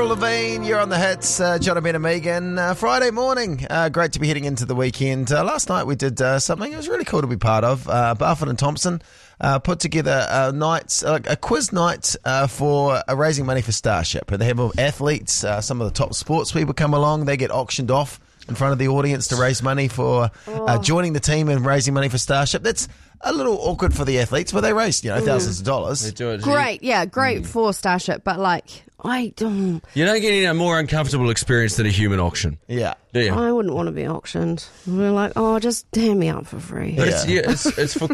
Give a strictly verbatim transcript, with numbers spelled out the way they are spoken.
Levine, you're on the hits. Uh, John Ben and Megan. Uh, Friday morning. Uh, great to be heading into the weekend. Uh, last night we did uh, something it was really cool to be part of. Uh, Barfoot and Thompson uh, put together a night, uh, a quiz night uh, for uh, raising money for Starship. And they have athletes, uh, some of the top sports people come along. They get auctioned off in front of the audience to raise money for uh, joining the team and raising money for Starship. That's a little awkward for the athletes, but they raised, you know, thousands of dollars. They do it. Great, yeah, great for Starship, but like, I don't, You don't get any more uncomfortable experience than a human auction, Yeah. do you? I wouldn't want to be auctioned. We're like, oh, just hand me up for free. But it's, yeah, it's, it's for